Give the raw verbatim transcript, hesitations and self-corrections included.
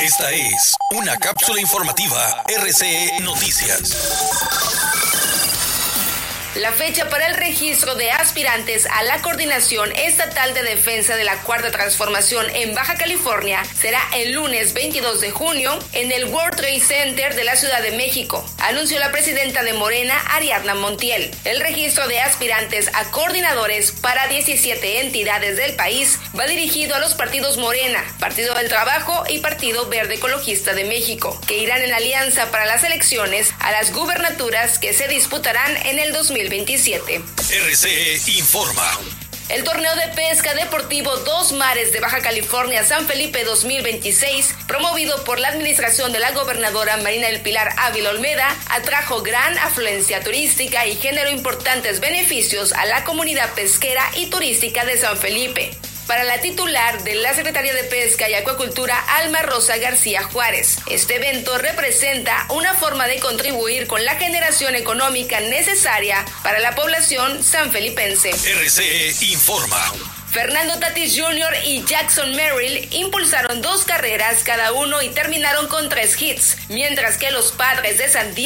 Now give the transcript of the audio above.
Esta es una cápsula informativa R C E Noticias. La fecha para el registro de aspirantes a la Coordinación Estatal de Defensa de la Cuarta Transformación en Baja California será el lunes veintidós de junio en el World Trade Center de la Ciudad de México, anunció la presidenta de Morena, Ariadna Montiel. El registro de aspirantes a coordinadores para diecisiete entidades del país va dirigido a los partidos Morena, Partido del Trabajo y Partido Verde Ecologista de México, que irán en alianza para las elecciones a las gubernaturas que se disputarán en el dos mil veintisiete. R C E informa. El torneo de pesca deportivo Dos Mares de Baja California San Felipe dos mil veintiséis, promovido por la administración de la gobernadora Marina del Pilar Ávila Olmeda, atrajo gran afluencia turística y generó importantes beneficios a la comunidad pesquera y turística de San Felipe. Para la titular de la Secretaría de Pesca y Acuacultura, Alma Rosa García Juárez, este evento representa una forma de contribuir con la generación económica necesaria para la población sanfelipense. R C E informa. Fernando Tatis junior y Jackson Merrill impulsaron dos carreras cada uno y terminaron con tres hits, mientras que los Padres de San Diego